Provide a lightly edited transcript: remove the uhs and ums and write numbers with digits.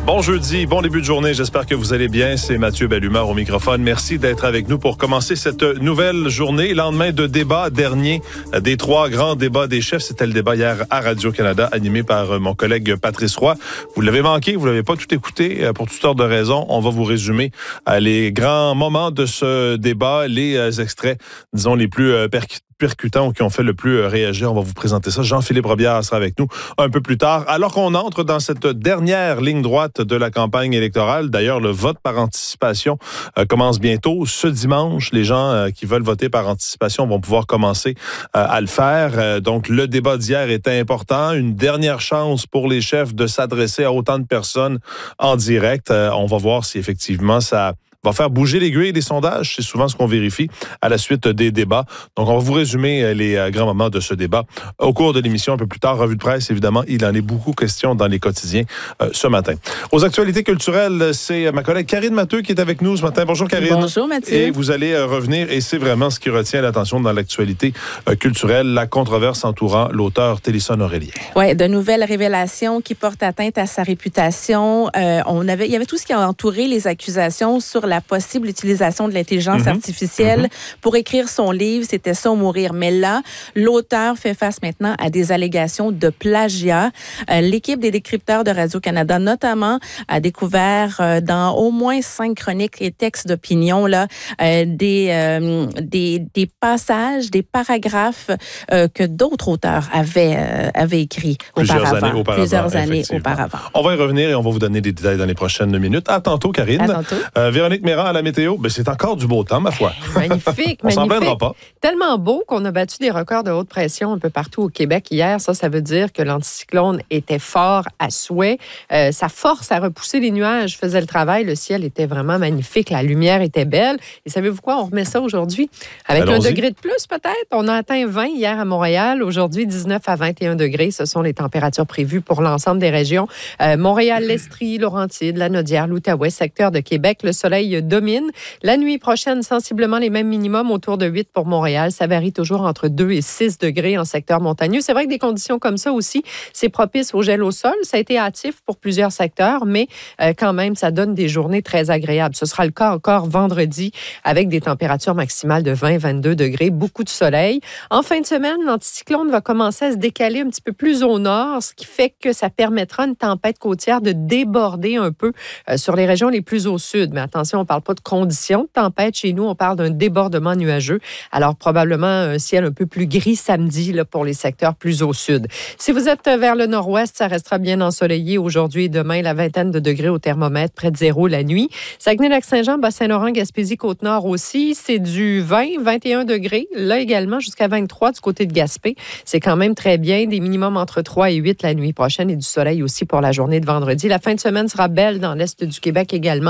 Bon jeudi, bon début de journée. J'espère que vous allez bien. C'est Mathieu Bellumeur au microphone. Merci d'être avec nous pour commencer cette nouvelle journée. Lendemain de débat dernier des 3 grands débats des chefs. C'était le débat hier à Radio-Canada, animé par mon collègue Patrice Roy. Vous l'avez manqué, vous l'avez pas tout écouté pour toutes sortes de raisons. On va vous résumer les grands moments de ce débat, les extraits, disons, les plus percutants qui ont fait le plus réagir. On va vous présenter ça. Jean-Philippe Robillard sera avec nous un peu plus tard. Alors qu'on entre dans cette dernière ligne droite de la campagne électorale, d'ailleurs, le vote par anticipation commence bientôt. Ce dimanche, les gens qui veulent voter par anticipation vont pouvoir commencer à le faire. Donc, le débat d'hier était important. Une dernière chance pour les chefs de s'adresser à autant de personnes en direct. On va voir si effectivement ça va faire bouger l'aiguille des sondages. C'est souvent ce qu'on vérifie à la suite des débats. Donc, on va vous résumer les grands moments de ce débat au cours de l'émission un peu plus tard. Revue de presse, évidemment, il en est beaucoup question dans les quotidiens ce matin. Aux actualités culturelles, c'est ma collègue Karine Matteux qui est avec nous ce matin. Bonjour Karine. Bonjour Mathieu. Et vous allez revenir, et c'est vraiment ce qui retient l'attention dans l'actualité culturelle, la controverse entourant l'auteur Télésphone Aurélien. Oui, de nouvelles révélations qui portent atteinte à sa réputation. Il y avait tout ce qui a entouré les accusations sur la possible utilisation de l'intelligence artificielle pour écrire son livre. C'était ça ou mourir. Mais là, l'auteur fait face maintenant à des allégations de plagiat. L'équipe des décrypteurs de Radio-Canada, notamment, a découvert dans au moins 5 chroniques et textes d'opinion là, des passages, des paragraphes que d'autres auteurs avaient écrits plusieurs années auparavant. On va y revenir et on va vous donner des détails dans les prochaines minutes. À tantôt, Karine. À tantôt. Véronique Méran à la météo, c'est encore du beau temps, ma foi. Magnifique, on s'en plaindra pas. Tellement beau qu'on a battu des records de haute pression un peu partout au Québec hier. Ça veut dire que l'anticyclone était fort à souhait. Sa force à repousser les nuages faisait le travail. Le ciel était vraiment magnifique. La lumière était belle. Et savez-vous quoi? On remet ça aujourd'hui avec Allons-y. 1 degré de plus, peut-être. On a atteint 20 hier à Montréal. Aujourd'hui, 19 à 21 degrés. Ce sont les températures prévues pour l'ensemble des régions. Montréal, l'Estrie, Laurentides, la Naudière, l'Outaouais, secteur de Québec. Le soleil domine. La nuit prochaine, sensiblement les mêmes minimums, autour de 8 pour Montréal. Ça varie toujours entre 2 et 6 degrés en secteur montagneux. C'est vrai que des conditions comme ça aussi, c'est propice au gel au sol. Ça a été hâtif pour plusieurs secteurs, mais quand même, ça donne des journées très agréables. Ce sera le cas encore vendredi avec des températures maximales de 20-22 degrés, beaucoup de soleil. En fin de semaine, l'anticyclone va commencer à se décaler un petit peu plus au nord, ce qui fait que ça permettra à une tempête côtière de déborder un peu sur les régions les plus au sud. Mais attention, on ne parle pas de conditions de tempête chez nous, on parle d'un débordement nuageux. Alors, probablement un ciel un peu plus gris samedi là, pour les secteurs plus au sud. Si vous êtes vers le nord-ouest, ça restera bien ensoleillé aujourd'hui et demain, la vingtaine de degrés au thermomètre, près de 0 la nuit. Saguenay-Lac-Saint-Jean, Bas-Saint-Laurent, Gaspésie, Côte-Nord aussi, c'est du 20-21 degrés. Là également, jusqu'à 23 du côté de Gaspé. C'est quand même très bien. Des minimums entre 3 et 8 la nuit prochaine et du soleil aussi pour la journée de vendredi. La fin de semaine sera belle dans l'est du Québec également.